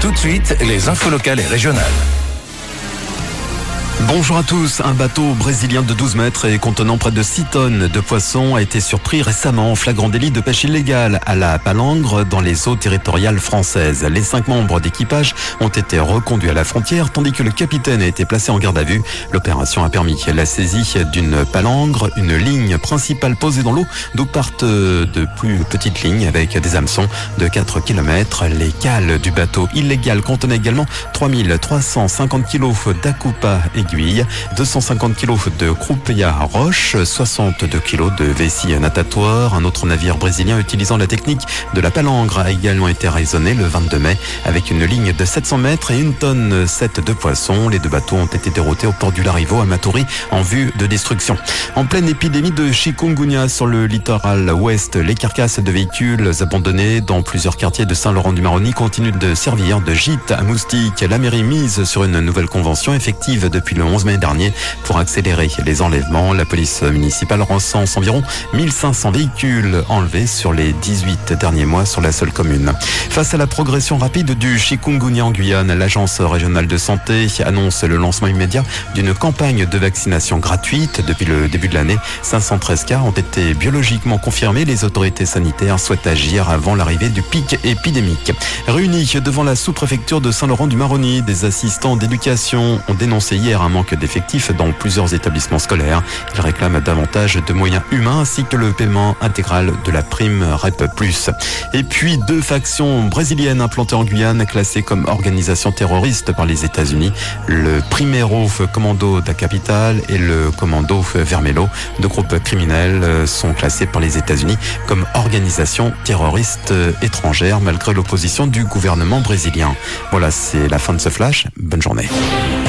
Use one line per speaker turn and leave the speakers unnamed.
Tout de suite, les infos locales et régionales.
Bonjour à tous. Un bateau brésilien de 12 mètres et contenant près de 6 tonnes de poissons a été surpris récemment en flagrant délit de pêche illégale à la palangre dans les eaux territoriales françaises. Les 5 membres d'équipage ont été reconduits à la frontière tandis que le capitaine a été placé en garde à vue. L'opération a permis la saisie d'une palangre, une ligne principale posée dans l'eau d'où partent de plus petites lignes avec des hameçons de 4 km. Les cales du bateau illégal contenaient également 3350 kg d'acoupa aiguille, 250 kg de croupeia roche, 62 kg de vessie natatoire. Un autre navire brésilien utilisant la technique de la palangre a également été raisonné le 22 mai avec une ligne de 700 mètres et 1 tonne 7 de poissons. Les 2 bateaux ont été déroutés au port du Larivot à Matoury en vue de destruction. En pleine épidémie de chikungunya sur le littoral ouest, les carcasses de véhicules abandonnés dans plusieurs quartiers de Saint-Laurent-du-Maroni continuent de servir de gîte à moustiques. La mairie mise sur une nouvelle convention effective depuis le 11 mai dernier pour accélérer les enlèvements. La police municipale recense environ 1500 véhicules enlevés sur les 18 derniers mois sur la seule commune. Face à la progression rapide du chikungunya en Guyane, l'agence régionale de santé annonce le lancement immédiat d'une campagne de vaccination gratuite. Depuis le début de l'année, 513 cas ont été biologiquement confirmés. Les autorités sanitaires souhaitent agir avant l'arrivée du pic épidémique. Réunis devant la sous-préfecture de Saint-Laurent-du-Maroni, des assistants d'éducation ont dénoncé hier un manque d'effectifs dans plusieurs établissements scolaires. Ils réclament davantage de moyens humains ainsi que le paiement intégral de la prime REP+. Et puis 2 factions brésiliennes implantées en Guyane classées comme organisations terroristes par les États-Unis. Le Primeiro Commando da Capital et le Commando Vermelho, 2 groupes criminels, sont classés par les États-Unis comme organisations terroristes étrangères malgré l'opposition du gouvernement brésilien. Voilà, c'est la fin de ce flash. Bonne journée.